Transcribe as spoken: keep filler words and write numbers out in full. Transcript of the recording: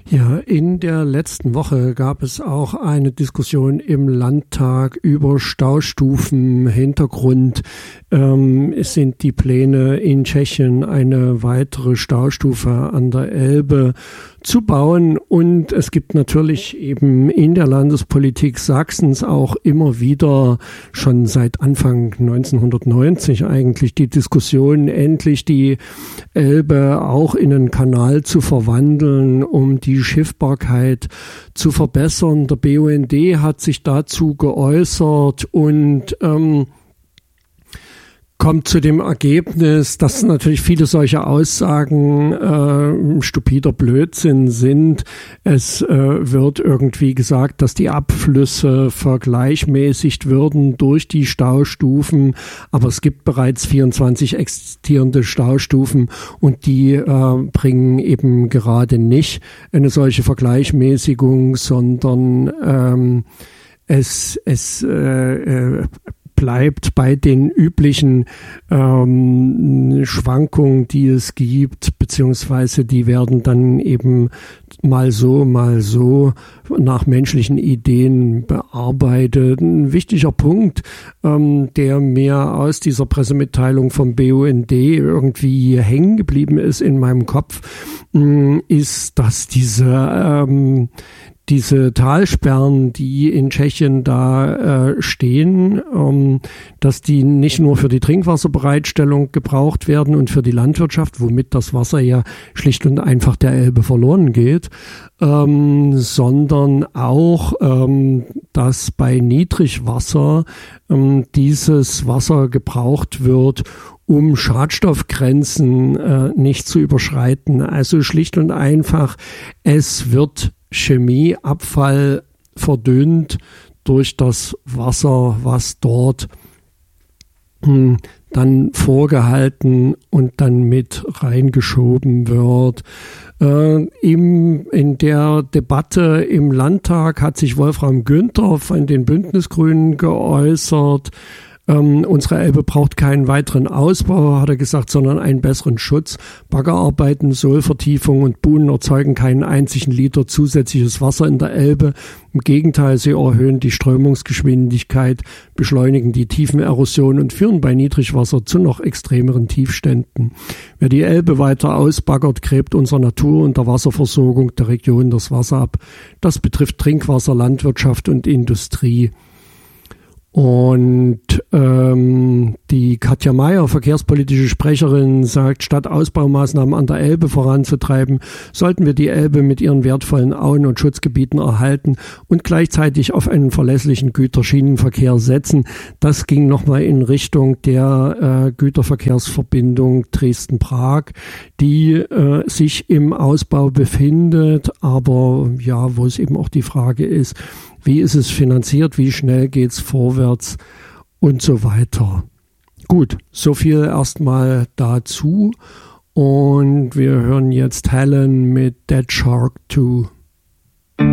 Ja, in der letzten Woche gab es auch eine Diskussion im Landtag über Staustufen. Hintergrund ähm, sind die Pläne in Tschechien, eine weitere Staustufe an der Elbe zu bauen. Und es gibt natürlich eben in der Landespolitik Sachsens auch immer wieder, schon seit Anfang neunzehnhundertneunzig eigentlich, die Diskussion, endlich die Elbe auch in einen Kanal zu verwandeln, um die Schiffbarkeit zu verbessern. Der B U N D hat sich dazu geäußert und ähm, kommt zu dem Ergebnis, dass natürlich viele solche Aussagen äh, stupider Blödsinn sind. Es äh, wird irgendwie gesagt, dass die Abflüsse vergleichmäßigt würden durch die Staustufen, aber es gibt bereits vierundzwanzig existierende Staustufen und die äh, bringen eben gerade nicht eine solche Vergleichmäßigung, sondern ähm, es, es äh, äh, bleibt bei den üblichen ähm, Schwankungen, die es gibt, beziehungsweise die werden dann eben mal so, mal so nach menschlichen Ideen bearbeitet. Ein wichtiger Punkt, ähm, der mir aus dieser Pressemitteilung vom B U N D irgendwie hängen geblieben ist in meinem Kopf, mh, ist, dass diese ähm, Diese Talsperren, die in Tschechien da äh, stehen, ähm, dass die nicht nur für die Trinkwasserbereitstellung gebraucht werden und für die Landwirtschaft, womit das Wasser ja schlicht und einfach der Elbe verloren geht, ähm, sondern auch, ähm, dass bei Niedrigwasser ähm, dieses Wasser gebraucht wird, um Schadstoffgrenzen äh, nicht zu überschreiten. Also schlicht und einfach, es wird Chemieabfall verdünnt durch das Wasser, was dort hm, dann vorgehalten und dann mit reingeschoben wird. Äh, im, in der Debatte im Landtag hat sich Wolfram Günther von den Bündnisgrünen geäußert. Ähm, unsere Elbe braucht keinen weiteren Ausbau, hat er gesagt, sondern einen besseren Schutz. Baggerarbeiten, Sohlvertiefung und Buhnen erzeugen keinen einzigen Liter zusätzliches Wasser in der Elbe. Im Gegenteil, sie erhöhen die Strömungsgeschwindigkeit, beschleunigen die Tiefenerosion und führen bei Niedrigwasser zu noch extremeren Tiefständen. Wer die Elbe weiter ausbaggert, gräbt unserer Natur und der Wasserversorgung der Region das Wasser ab. Das betrifft Trinkwasser, Landwirtschaft und Industrie. Und ähm, die Katja Mayer, verkehrspolitische Sprecherin, sagt, statt Ausbaumaßnahmen an der Elbe voranzutreiben, sollten wir die Elbe mit ihren wertvollen Auen und Schutzgebieten erhalten und gleichzeitig auf einen verlässlichen Güterschienenverkehr setzen. Das ging nochmal in Richtung der äh, Güterverkehrsverbindung Dresden-Prag, die äh, sich im Ausbau befindet, aber ja, wo es eben auch die Frage ist, wie ist es finanziert, wie schnell geht's vorwärts und so weiter. Gut, so viel erstmal dazu und wir hören jetzt Helen mit Dead Shark zwei.